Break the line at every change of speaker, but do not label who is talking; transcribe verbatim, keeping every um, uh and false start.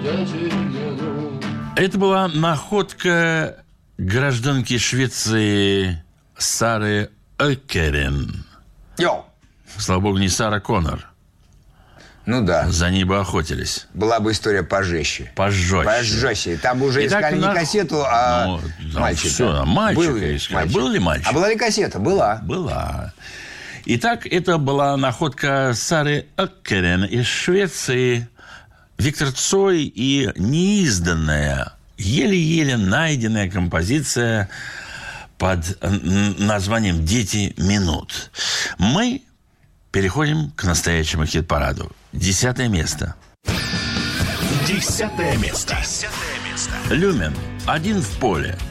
Это была находка гражданки Швеции Сары Эккерен.
Йоу!
Слава богу, не Сара Коннор.
Ну да.
За ней бы охотились.
Была бы история пожестче.
Пожестче.
Пожестче. Там бы уже
Итак,
искали не
на...
кассету, а
ну,
мальчика.
Все, мальчика
был,
искали.
мальчик.
Был ли мальчик?
А была ли кассета? Была.
Была. Итак, это была находка Сары Эккерен из Швеции. Виктор Цой и неизданная, еле-еле найденная композиция под названием «Дети минут». Мы переходим к настоящему хит-параду. Десятое место.
Десятое место.
«Люмен. Один в поле».